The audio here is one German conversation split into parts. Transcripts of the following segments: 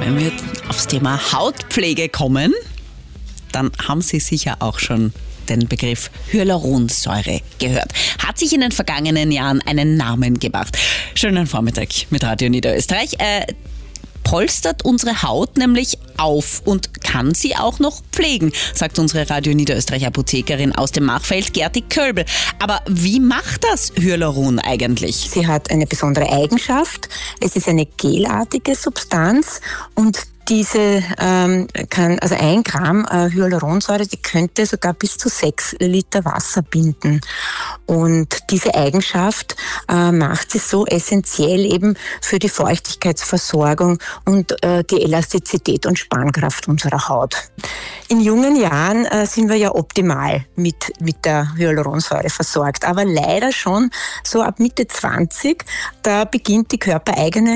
Wenn wir aufs Thema Hautpflege kommen, dann haben Sie sicher auch schon den Begriff Hyaluronsäure gehört. Hat sich in den vergangenen Jahren einen Namen gemacht. Schönen Vormittag mit Radio Niederösterreich. Polstert unsere Haut nämlich auf und kann sie auch noch pflegen, sagt unsere Radio Niederösterreich Apothekerin aus dem Machfeld, Gerti Kölbl. Aber wie macht das Hyaluron eigentlich? Sie hat eine besondere Eigenschaft. Es ist eine gelartige Substanz und diese also 1 Gramm Hyaluronsäure, die könnte sogar bis zu 6 Liter Wasser binden. Und diese Eigenschaft macht sie so essentiell eben für die Feuchtigkeitsversorgung und die Elastizität und Spannkraft unserer Haut. In jungen Jahren sind wir ja optimal mit der Hyaluronsäure versorgt, aber leider schon so ab Mitte 20, da beginnt die körpereigene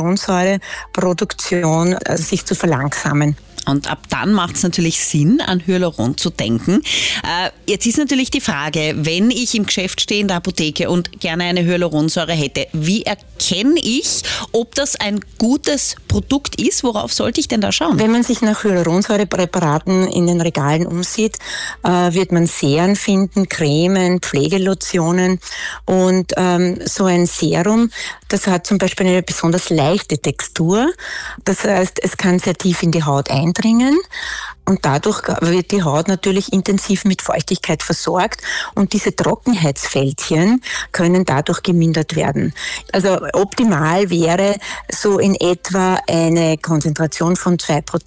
Hyaluronsäureproduktion sich zu verlangsamen. Und ab dann macht es natürlich Sinn, an Hyaluron zu denken. Jetzt ist natürlich die Frage, wenn ich im Geschäft stehe in der Apotheke und gerne eine Hyaluronsäure hätte, wie erkenne ich, ob das ein gutes Produkt ist? Worauf sollte ich denn da schauen? Wenn man sich nach Hyaluronsäurepräparaten in den Regalen umsieht, wird man Seren finden, Cremen, Pflegelotionen und so ein Serum, das hat zum Beispiel eine besonders leichte Textur. Das heißt, es kann sehr tief in die Haut eindringen und dadurch wird die Haut natürlich intensiv mit Feuchtigkeit versorgt und diese Trockenheitsfältchen können dadurch gemindert werden. Also optimal wäre so in etwa eine Konzentration von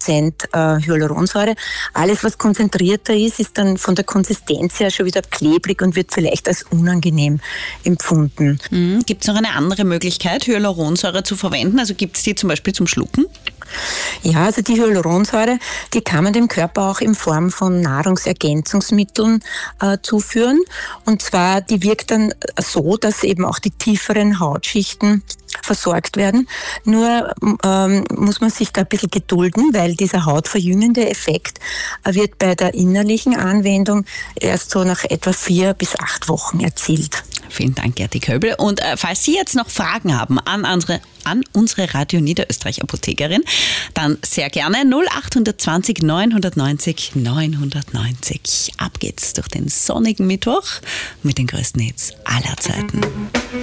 2% Hyaluronsäure. Alles, was konzentrierter ist dann von der Konsistenz her schon wieder klebrig und wird vielleicht als unangenehm empfunden. Gibt es noch eine andere Möglichkeit, Hyaluronsäure zu verwenden? Also gibt es die zum Beispiel zum Schlucken? Ja, also die Hyaluronsäure, die kann man dem Körper auch in Form von Nahrungsergänzungsmitteln zuführen. Und zwar, die wirkt dann so, dass eben auch die tieferen Hautschichten versorgt werden. Nur muss man sich da ein bisschen gedulden, weil dieser hautverjüngende Effekt wird bei der innerlichen Anwendung erst so nach etwa 4 bis 8 Wochen erzielt. Vielen Dank, Gerti Kölbl. Und falls Sie jetzt noch Fragen haben an unsere Radio Niederösterreich Apothekerin, dann sehr gerne 0820 990 990. Ab geht's durch den sonnigen Mittwoch mit den größten Hits aller Zeiten.